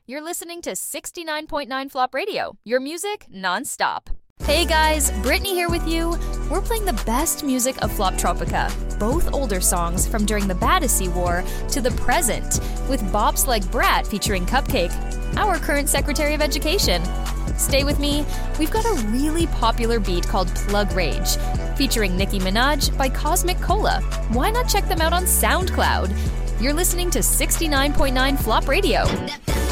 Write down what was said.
You're listening to 69.9 Flop Radio, your music nonstop. Hey guys, Brittany here with you. We're playing the best music of Floptropica, both older songs from during the Battersea War to the present, with bops like Brat featuring Cupcake, our current Secretary of Education. Stay with me, we've got a really popular beat called Plug Rage, featuring Nicki Minaj by Cosmic Cola. Why not check them out on SoundCloud? You're listening to 69.9 Flop Radio.